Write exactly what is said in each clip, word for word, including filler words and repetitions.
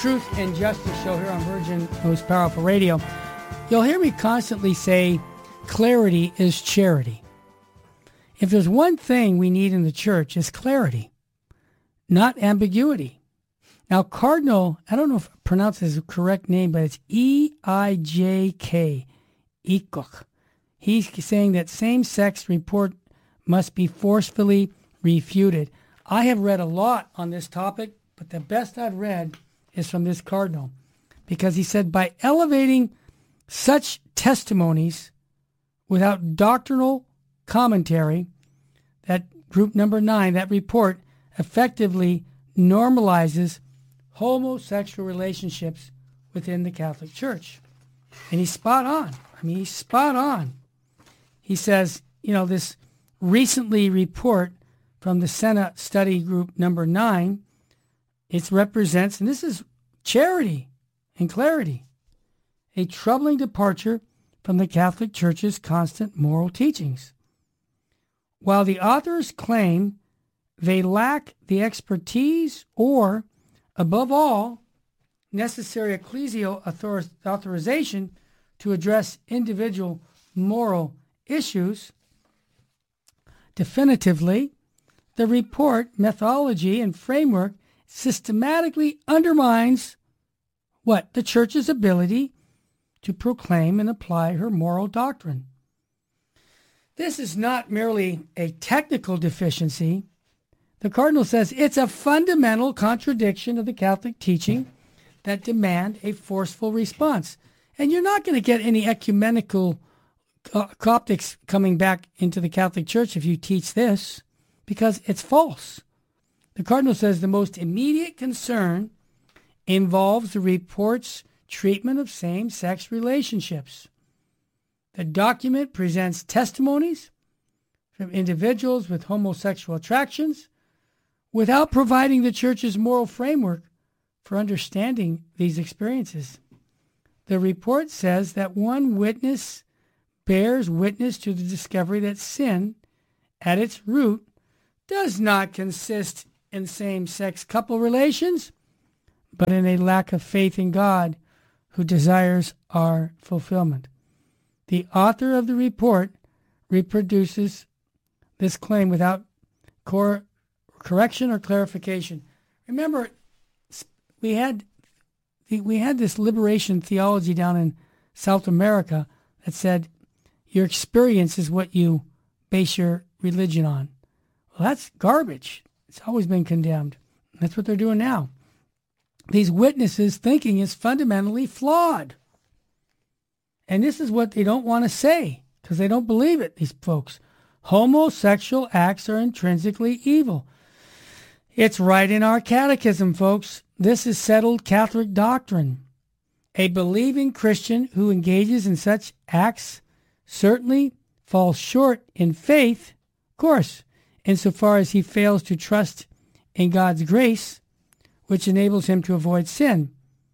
Truth and Justice show here on Virgin Most Powerful Radio. You'll hear me constantly say, clarity is charity. If there's one thing we need in the church, it's clarity, not ambiguity. Now, Cardinal, I don't know if I pronounce his correct name, but it's E I J K, Ikoch. He's saying that same-sex report must be forcefully refuted. I have read a lot on this topic, but the best I've read is from this Cardinal, because he said by elevating such testimonies without doctrinal commentary, that group number nine, that report effectively normalizes homosexual relationships within the Catholic Church. And he's spot on. I mean, he's spot on. He says, you know, this recently report from the Senate study group number nine, it represents, and this is charity and clarity, a troubling departure from the Catholic Church's constant moral teachings. While the authors claim they lack the expertise or, above all, necessary ecclesial author- authorization to address individual moral issues, definitively, the report, methodology, and framework systematically undermines what? The Church's ability to proclaim and apply her moral doctrine. This is not merely a technical deficiency. The Cardinal says it's a fundamental contradiction of the Catholic teaching that demand a forceful response. And you're not going to get any ecumenical uh, Coptics coming back into the Catholic Church if you teach this, because it's false. The Cardinal says the most immediate concern involves the report's treatment of same-sex relationships. The document presents testimonies from individuals with homosexual attractions without providing the Church's moral framework for understanding these experiences. The report says that one witness bears witness to the discovery that sin, at its root, does not consist in same-sex couple relations, but in a lack of faith in God who desires our fulfillment. The author of the report reproduces this claim without cor- correction or clarification. Remember, we had we had this liberation theology down in South America that said your experience is what you base your religion on. Well, that's garbage. It's always been condemned. That's what they're doing now. These witnesses' thinking is fundamentally flawed. And this is what they don't want to say because they don't believe it, these folks. Homosexual acts are intrinsically evil. It's right in our catechism, folks. This is settled Catholic doctrine. A believing Christian who engages in such acts certainly falls short in faith, of course, insofar as he fails to trust in God's grace, which enables him to avoid sin.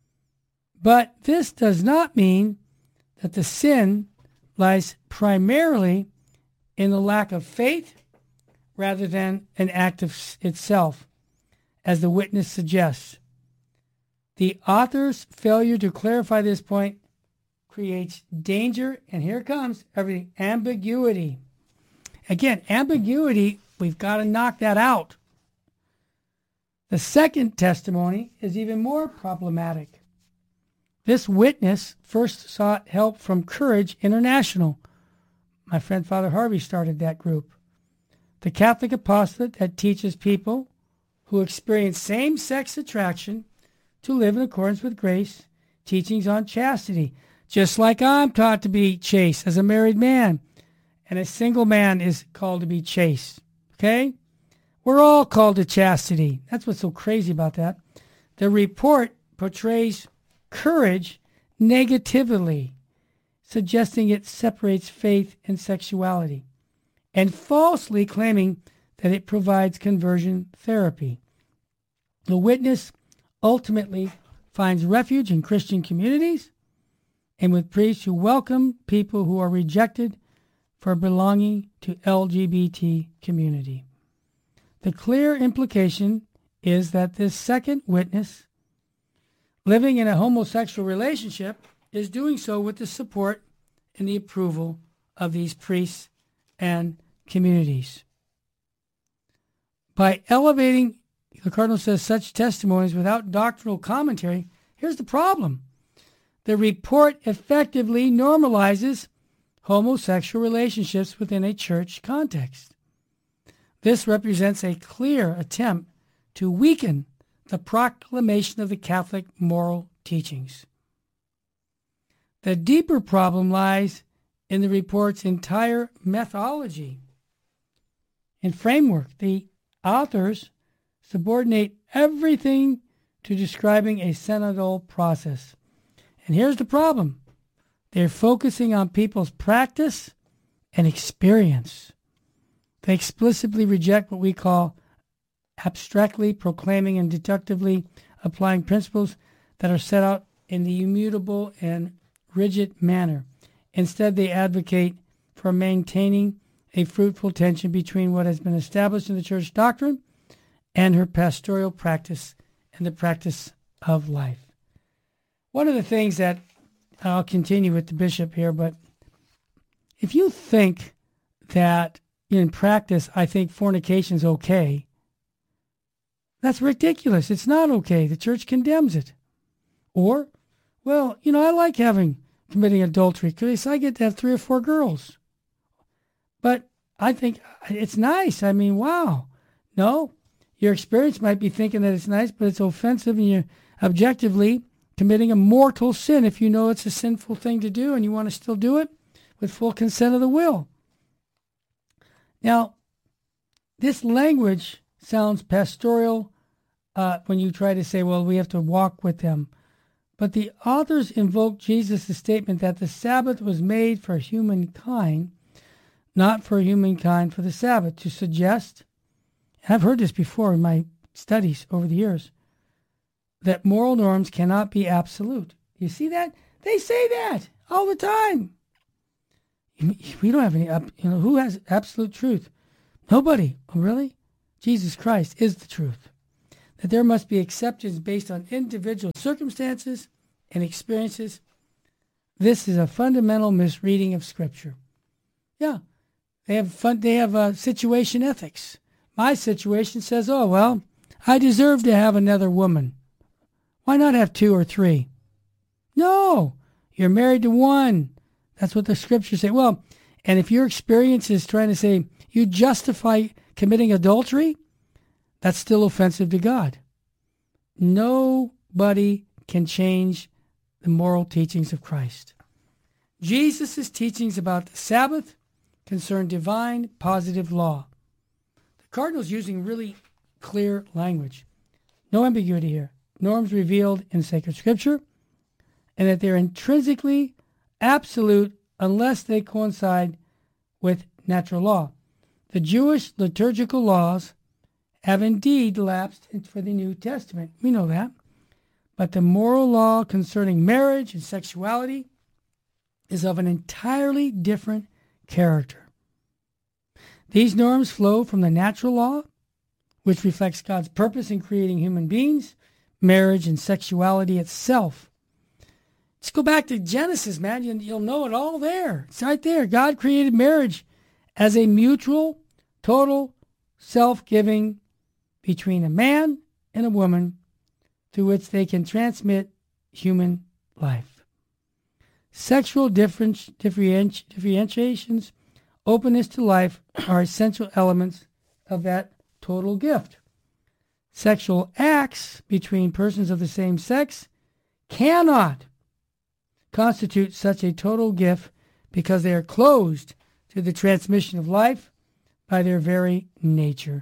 But this does not mean that the sin lies primarily in the lack of faith rather than an act of itself, as the witness suggests. The author's failure to clarify this point creates danger, and here comes everything, ambiguity. Again, ambiguity, we've got to knock that out. The second testimony is even more problematic. This witness first sought help from Courage International. My friend Father Harvey started that group. The Catholic apostolate that teaches people who experience same-sex attraction to live in accordance with grace, teachings on chastity, just like I'm taught to be chaste as a married man, and a single man is called to be chaste. Okay? We're all called to chastity. That's what's so crazy about that. The report portrays courage negatively, suggesting it separates faith and sexuality, and falsely claiming that it provides conversion therapy. The witness ultimately finds refuge in Christian communities and with priests who welcome people who are rejected for belonging to L G B T community. The clear implication is that this second witness living in a homosexual relationship is doing so with the support and the approval of these priests and communities. By elevating, the Cardinal says, such testimonies without doctrinal commentary, here's the problem. The report effectively normalizes homosexual relationships within a church context. This represents a clear attempt to weaken the proclamation of the Catholic moral teachings. The deeper problem lies in the report's entire methodology and framework. The authors subordinate everything to describing a synodal process. And here's the problem. They're focusing on people's practice and experience. They explicitly reject what we call abstractly proclaiming and deductively applying principles that are set out in the immutable and rigid manner. Instead, they advocate for maintaining a fruitful tension between what has been established in the church doctrine and her pastoral practice and the practice of life. One of the things that, I'll continue with the bishop here, but if you think that in practice, I think fornication is okay, that's ridiculous. It's not okay. The church condemns it. Or, well, you know, I like having, committing adultery because I get to have three or four girls. But I think it's nice. I mean, wow. No, your experience might be thinking that it's nice, but it's offensive and you're objectively committing a mortal sin if you know it's a sinful thing to do and you want to still do it with full consent of the will. Now, this language sounds pastoral uh, when you try to say, well, we have to walk with them. But the authors invoke Jesus' statement that the Sabbath was made for humankind, not for humankind for the Sabbath, to suggest, and I've heard this before in my studies over the years, that moral norms cannot be absolute. You see that? They say that all the time. We don't have any, you know, who has absolute truth? Nobody. Oh, really? Jesus Christ is the truth. That there must be exceptions based on individual circumstances and experiences. This is a fundamental misreading of Scripture. Yeah, they have fun. They have uh, situation ethics. My situation says, oh, well, I deserve to have another woman. Why not have two or three? No, you're married to one. That's what the Scriptures say. Well, and if your experience is trying to say you justify committing adultery, that's still offensive to God. Nobody can change the moral teachings of Christ. Jesus' teachings about the Sabbath concern divine positive law. The Cardinal's using really clear language. No ambiguity here. Norms revealed in sacred Scripture, and that they're intrinsically absolute unless they coincide with natural law. The Jewish liturgical laws have indeed lapsed for the New Testament. We know that. But the moral law concerning marriage and sexuality is of an entirely different character. These norms flow from the natural law, which reflects God's purpose in creating human beings, marriage and sexuality itself. Let's go back to Genesis, man. You'll know it all there. It's right there. God created marriage as a mutual, total, self-giving between a man and a woman through which they can transmit human life. Sexual differenti- differenti- differentiations, openness to life are essential elements of that total gift. Sexual acts between persons of the same sex cannot constitute such a total gift because they are closed to the transmission of life by their very nature.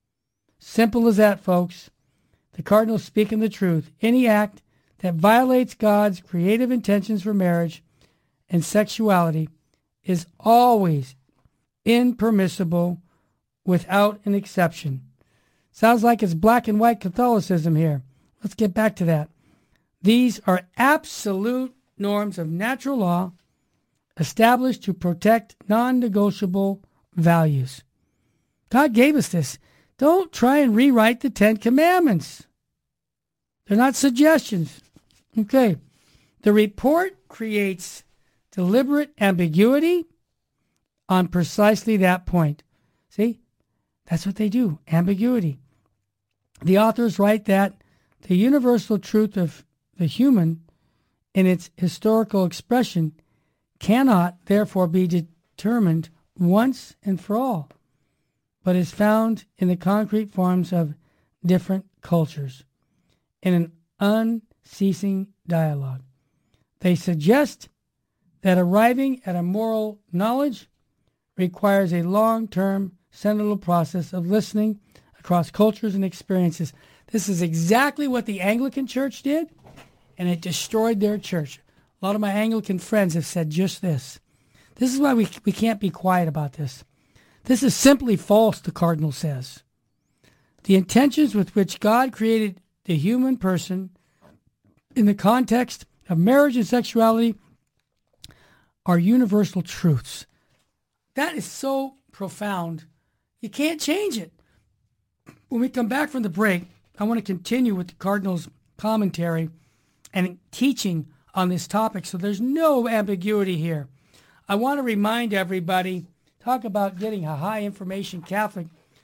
Simple as that, folks. The Cardinal's speaking the truth. Any act that violates God's creative intentions for marriage and sexuality is always impermissible without an exception. Sounds like it's black and white Catholicism here. Let's get back to that. These are absolute norms of natural law established to protect non-negotiable values. God gave us this. Don't try and rewrite the Ten Commandments. They're not suggestions. Okay. The report creates deliberate ambiguity on precisely that point. See? That's what they do. Ambiguity. The authors write that the universal truth of the human in its historical expression cannot therefore be determined once and for all, but is found in the concrete forms of different cultures, in an unceasing dialogue. They suggest that arriving at a moral knowledge requires a long-term sentinel process of listening across cultures and experiences. This is exactly what the Anglican Church did, and it destroyed their church. A lot of my Anglican friends have said just this. This is why we, we can't be quiet about this. This is simply false, the Cardinal says. The intentions with which God created the human person in the context of marriage and sexuality are universal truths. That is so profound. You can't change it. When we come back from the break, I want to continue with the Cardinal's commentary and teaching on this topic, so there's no ambiguity here. I want to remind everybody, talk about getting a high information Catholic.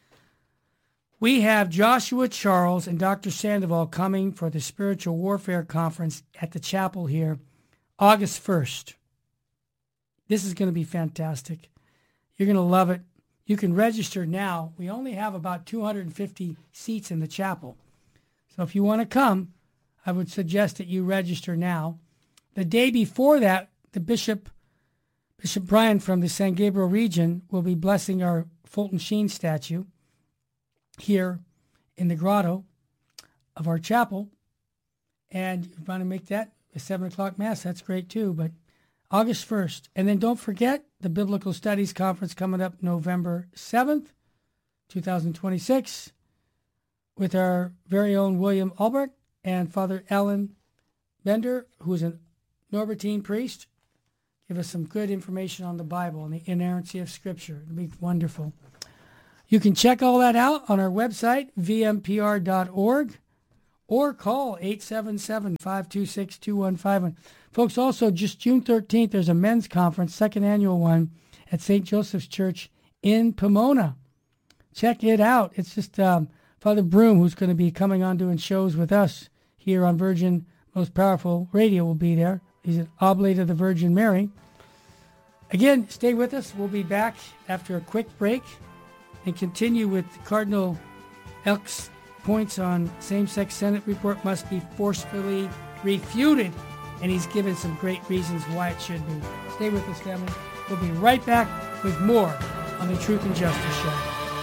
We have Joshua Charles and Doctor Sandoval coming for the Spiritual Warfare Conference at the chapel here, August first. This is going to be fantastic. You're going to love it. You can register now. We only have about two hundred fifty seats in the chapel. So if you want to come, I would suggest that you register now. The day before that, the Bishop, Bishop Brian from the San Gabriel region will be blessing our Fulton Sheen statue here in the grotto of our chapel. And if you want to make that a seven o'clock Mass, that's great too. But August first. And then don't forget the Biblical Studies Conference coming up November seventh, twenty twenty-six, with our very own William Albrecht and Father Alan Bender, who is a Norbertine priest. Give us some good information on the Bible and the inerrancy of Scripture. It'll be wonderful. You can check all that out on our website, v m p r dot org, or call eight seven seven, five two six, two one five one. Folks, also, just June thirteenth, there's a men's conference, second annual one, at Saint Joseph's Church in Pomona. Check it out. It's just um, Father Broom, who's going to be coming on doing shows with us here on Virgin Most Powerful Radio, will be there. He's an oblate of the Virgin Mary. Again, stay with us. We'll be back after a quick break and continue with Cardinal Elk's points on same-sex Senate report must be forcefully refuted. And he's given some great reasons why it should be. Stay with us, family. We'll be right back with more on the Truth and Justice Show.